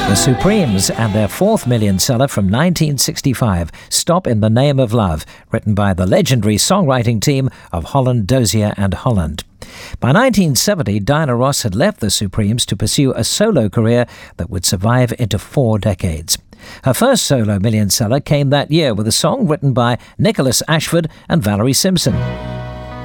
The Supremes and their fourth million seller from 1965, Stop in the Name of Love, written by the legendary songwriting team of Holland, Dozier and Holland. By 1970, Diana Ross had left the Supremes to pursue a solo career that would survive into 4 decades. Her first solo million seller came that year with a song written by Nicholas Ashford and Valerie Simpson.